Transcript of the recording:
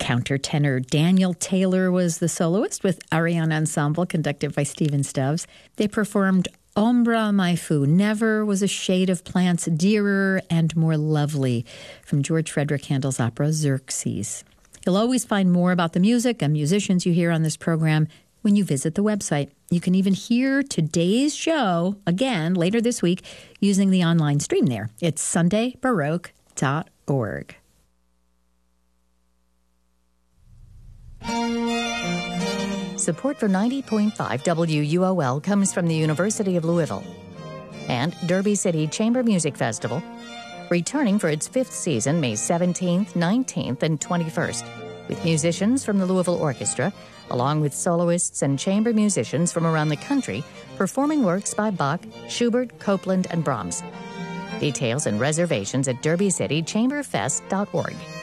Countertenor Daniel Taylor was the soloist with Ariane Ensemble, conducted by Stephen Stubbs. They performed Ombra Mai Fu, Never Was a Shade of Plants Dearer and More Lovely, from George Frederick Handel's opera Xerxes. You'll always find more about the music and musicians you hear on this program when you visit the website. You can even hear today's show again later this week using the online stream there. It's sundaybaroque.org. Support for 90.5 WUOL comes from the University of Louisville and Derby City Chamber Music Festival, returning for its 5th season May 17th, 19th, and 21st, with musicians from the Louisville Orchestra, along with soloists and chamber musicians from around the country, performing works by Bach, Schubert, Copland, and Brahms. Details and reservations at derbycitychamberfest.org.